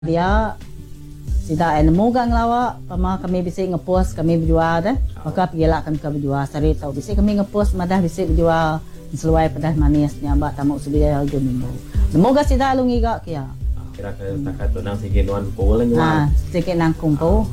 Dia sida nemu gang lawak pama kami bisik ngepost kami berjual dah maka pergilah kami berjual sari tahu bisik kami ngepost madah bisik berjual seluai pedas manisnya bak tamu subia harga minggu nemu ga sida lungi ga kia kira ke takat tu nang sikit nuan pula nyuan sikit nang kumpu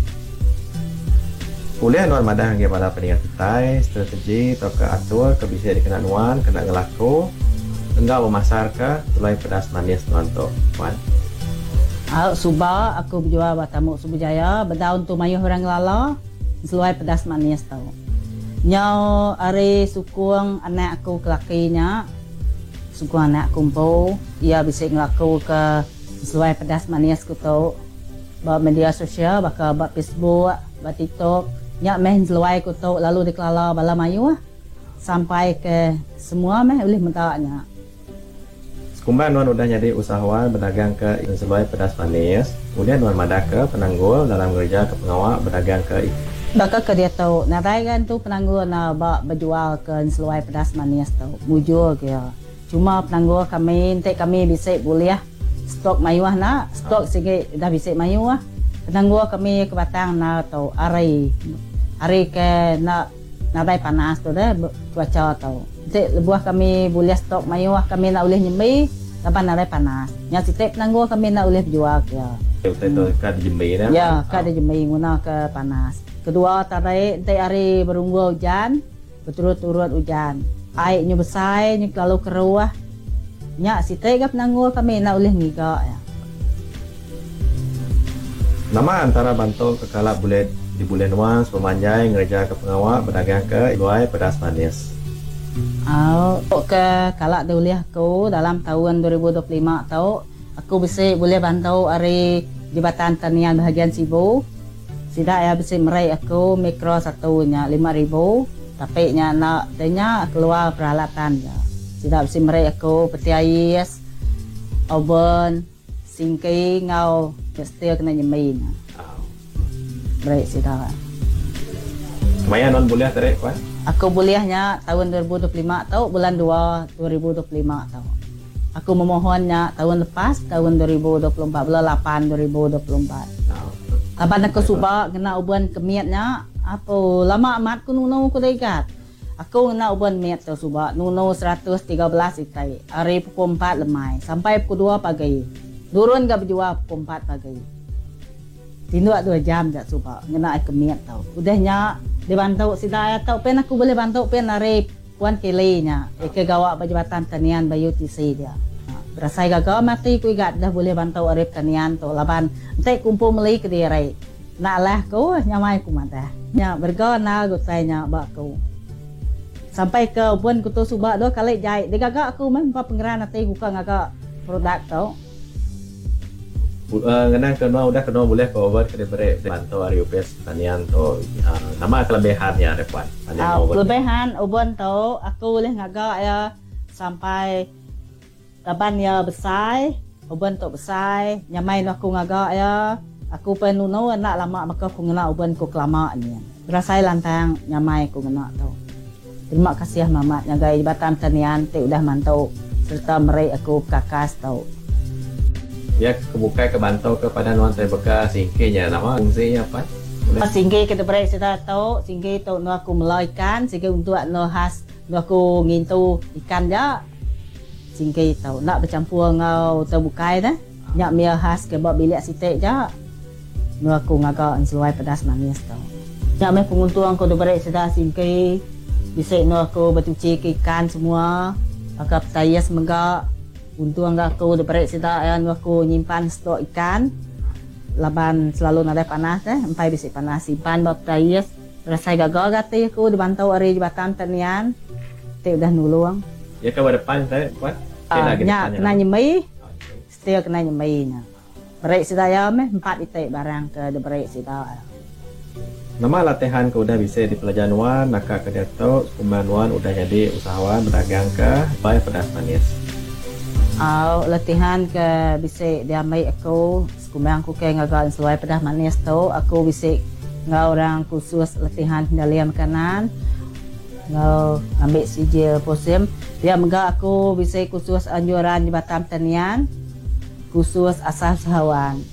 boleh nuan madah nge pada peningkatan strategi atau ke atur ke bisa dikena nuan kena ngelaku enggak memasar ke seluai pedas manis nuan tu puan. Suba aku berjual batamu Subujaya berdaun tu mayuh orang lala seluai pedas manis tau. Nyau are sukung anak aku kelakinya sukung anak kumpul ia bisa ngelaku ke seluai pedas manis ku tau ba media sosial bakal ba Facebook ba TikTok nyak meh seluai ku tau lalu dikelala bala mayuh sampai ke semua meh boleh mentaknya. Kumban nuan udah jadi usahawan berdagang ke seluai pedas manis. Kemudian nuan madah ke penanggul dalam kerja ke pengawal berdagang ke bakal ke dia tahu narai kan tu penanggul na berjual ke seluai pedas manis tahu mujur ke cuma penanggul kami entek kami bisa boleh stok mayuah na stok sikit dah bisa mayuah penanggul kami ke batang na tahu hari ke na narai panas tu dah cuaca tahu entek lebuah kami boleh stok mayuah kami nak boleh nyemai lapan narai panas nya setiap penanggul kami nak boleh jual ke itu kad jembi dah ya kad jembi guna ke panas kedua tarai entek hari berunggu hujan berturut-turut hujan airnya besar nya kalau keruah nya setiap penanggul kami nak boleh ngiga ya. Nama antara bantu kekalap boleh di bulan nuan sepemanjai ngerja ke pengawal berdagang ke seluai pedas manis. Ke kalak dahulu aku dalam tahun 2025 tahu aku bisa boleh bantu hari Jabatan Tanian bahagian Sibu. Sida ya bisa merai aku mikro satunya 5,000 tapi nya nak tanya keluar peralatan ya. Sida bisa merai aku peti ais, oven, singkai ngau pasti kena nyemin. Baik sida. Lumayan non boleh tarik puan. Aku bolehnya tahun 2025 tahu bulan 2 2025 tahu. Aku memohonnya tahun lepas tahun 2024 bulan 8 2024. Tapan aku suba kena uban kemiatnya apa lama amat ku nuno ku dekat. Aku kena uban miat tu suba nuno 113 itai. Hari pukul 4 lemai sampai pukul 2 pagi. Turun ke berjual pukul 4 pagi. Tinduk 2 jam tak suba kena kemiat tahu. Udahnya dibantu sida tahu pen aku boleh bantu pen hari puan kilinya ke gawak Jabatan Tanian Bayu TC dia. Berasai gagal mati ku igat dah boleh bantu arif tanian tu laban entek kumpul meli ke dia rai. Nak lah ku nyamai ku mata. Nya berga na gutainya bak ku. Sampai ke pun ku tu subak do kali jai. Dia gagak aku meh pengeran nanti ku ka ngagak produk tu. Ngenang kena udah kena boleh ke over ke diberi bantu hari UPS tanian tu nama kelebihannya ada puan. Kelebihan ubon tu aku boleh ngagak ya sampai taban ya besar, ubon tu besar, nyamai aku ngagak ya. Aku penuno nak lama maka aku ngena ubon ku kelama ni. Berasai lantang nyamai aku ngena tu. Terima kasih Mamat nyagai Jabatan Tanian te udah mantau serta merai aku kakas tau. Ya kebuka kebantu kepada nuan terbeka singkirnya nama fungsinya apa? Singkir kita berai kita tahu singkir tu nu aku melai ikan singkir untuk nu khas nu aku ngintu ikan ja singkir tahu nak bercampur ngau terbukai dah nyak mia khas ke bab bilik sitek ja nu aku ngagak seluai pedas manis tahu nyak meh penguntung aku berai kita singkir bisa nu aku bercuci ikan semua agak tayas megak untung aku berai kita nu aku nyimpan stok ikan laban selalu nada panas empai bisi panas simpan bab tayas rasai gagal gati aku dibantu hari Jabatan Tanian te udah nulung ya ke depan saya buat kena nyemai setia kena nyemai nya berai saya meh 4 itik barang ke berai kita nama latihan ke udah bisa di pelajaran wan nakak ke dato kumban wan udah jadi usahawan berdagang ke baik pedas manis. Latihan ke bisa diamai aku kumang aku ke ngagal seluai pedas manis tu aku bisa ngau orang khusus latihan kendalian makanan ngau ambil sijil posim dia mega aku bisa khusus anjuran Jabatan Tanian khusus asal Sahawan.